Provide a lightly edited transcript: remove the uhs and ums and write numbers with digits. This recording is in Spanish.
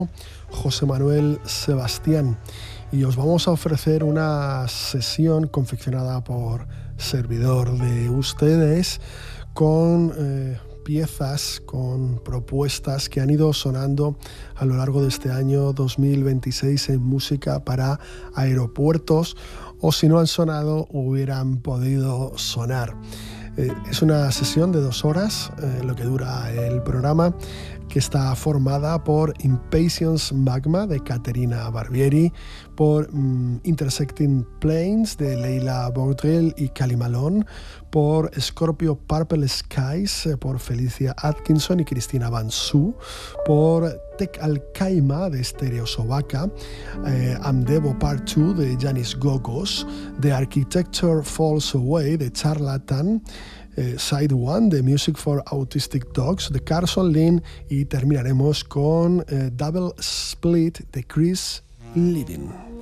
José Manuel Sebastián, y os vamos a ofrecer una sesión confeccionada por servidor de ustedes con piezas, con propuestas que han ido sonando a lo largo de este año 2026 en música para aeropuertos, o si no han sonado, hubieran podido sonar. Es una sesión de 2 horas, lo que dura el programa, que está formada por Impatience Magma de Caterina Barbieri, por Intersecting Planes de Leila Boudrel y Cali Malone, por Scorpio Purple Skies por Felicia Atkinson y Cristina Bansú, por Tech Al-Kaima de Stereo Sovaca, Amdevo Part 2 de Yanis Gogos, The Architecture Falls Away de Charlatan, Side 1 de Music for Autistic Dogs de Carson Lynn, y terminaremos con Double Split de Chris Lidding.